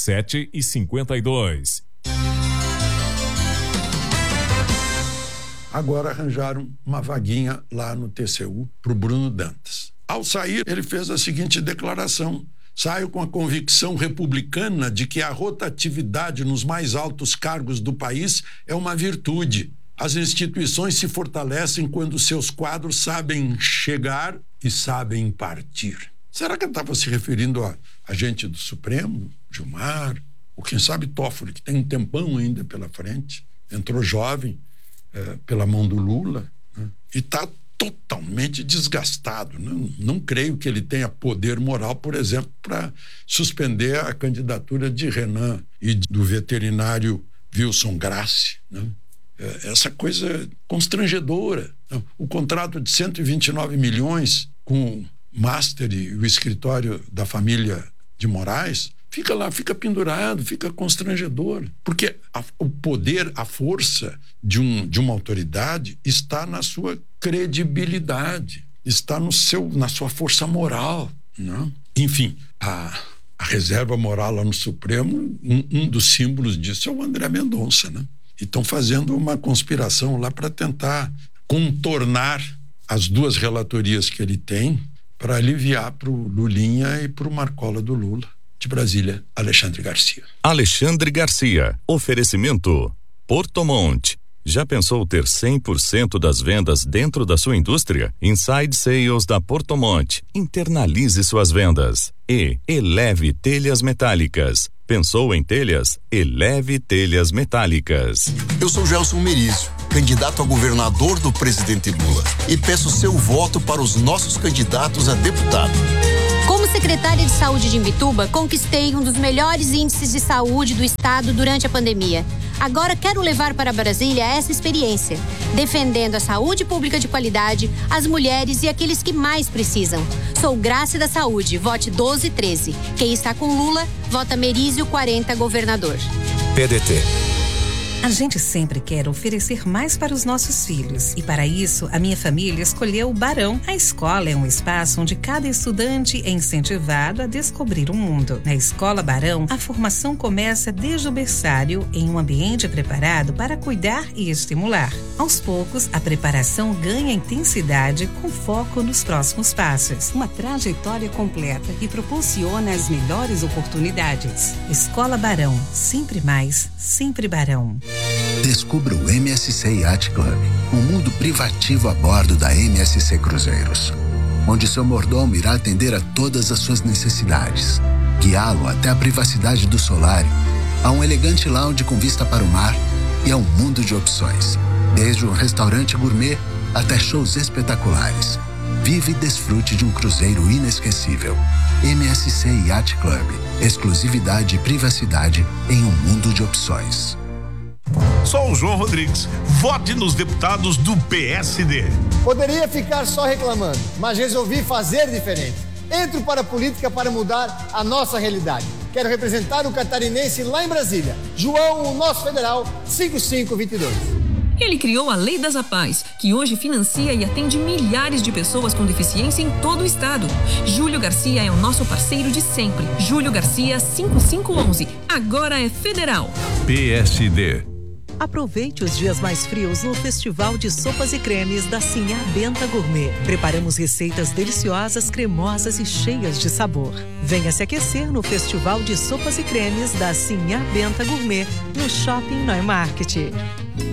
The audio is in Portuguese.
7h52. Agora arranjaram uma vaguinha lá no TCU para o Bruno Dantas. Ao sair, ele fez a seguinte declaração: saio com a convicção republicana de que a rotatividade nos mais altos cargos do país é uma virtude. As instituições se fortalecem quando seus quadros sabem chegar e sabem partir. Será que ele estava se referindo a gente do Supremo, Gilmar, ou quem sabe Toffoli, que tem um tempão ainda pela frente, entrou jovem pela mão do Lula, né? E está totalmente desgastado. Não creio que ele tenha poder moral, por exemplo, para suspender a candidatura de Renan e do veterinário Wilson Grassi, né? Essa coisa constrangedora. O contrato de 129 milhões com o Master e o escritório da família de Moraes fica lá, fica pendurado, fica constrangedor. Porque o poder, a força de uma autoridade está na sua credibilidade, está na sua força moral, né? Enfim, a reserva moral lá no Supremo, um dos símbolos disso é o André Mendonça, né? E estão fazendo uma conspiração lá para tentar contornar as duas relatorias que ele tem para aliviar para o Lulinha e para o Marcola do Lula. De Brasília, Alexandre Garcia. Alexandre Garcia. Oferecimento Porto Monte. Já pensou ter 100% das vendas dentro da sua indústria? Inside Sales da Porto Monte. Internalize suas vendas. E Eleve Telhas Metálicas. Pensou em telhas? Eleve Telhas Metálicas. Eu sou Gelson Merizio, candidato a governador do presidente Lula, e peço seu voto para os nossos candidatos a deputado. Como secretária de saúde de Imbituba, conquistei um dos melhores índices de saúde do estado durante a pandemia. Agora quero levar para Brasília essa experiência, defendendo a saúde pública de qualidade, as mulheres e aqueles que mais precisam. Sou Graça da Saúde, vote 1213. Quem está com Lula, vota Merizio 40, governador. PDT. A gente sempre quer oferecer mais para os nossos filhos. E para isso, a minha família escolheu o Barão. A escola é um espaço onde cada estudante é incentivado a descobrir o mundo. Na Escola Barão, a formação começa desde o berçário, em um ambiente preparado para cuidar e estimular. Aos poucos, a preparação ganha intensidade com foco nos próximos passos. Uma trajetória completa que proporciona as melhores oportunidades. Escola Barão, sempre mais, sempre Barão. Descubra o MSC Yacht Club, um mundo privativo a bordo da MSC Cruzeiros, onde seu mordomo irá atender a todas as suas necessidades, guiá-lo até a privacidade do solário, a um elegante lounge com vista para o mar e a um mundo de opções, desde um restaurante gourmet até shows espetaculares. Vive e desfrute de um cruzeiro inesquecível. MSC Yacht Club, exclusividade e privacidade em um mundo de opções. Sou o João Rodrigues. Vote nos deputados do PSD. Poderia ficar só reclamando, mas resolvi fazer diferente. Entro para a política para mudar a nossa realidade. Quero representar o catarinense lá em Brasília. João, o nosso federal, 5522. Ele criou a Lei das APAES, que hoje financia e atende milhares de pessoas com deficiência em todo o estado. Júlio Garcia é o nosso parceiro de sempre. Júlio Garcia, 5511. Agora é federal. PSD. Aproveite os dias mais frios no Festival de Sopas e Cremes da Sinhá Benta Gourmet. Preparamos receitas deliciosas, cremosas e cheias de sabor. Venha se aquecer no Festival de Sopas e Cremes da Sinhá Benta Gourmet, no Shopping Neumarkt.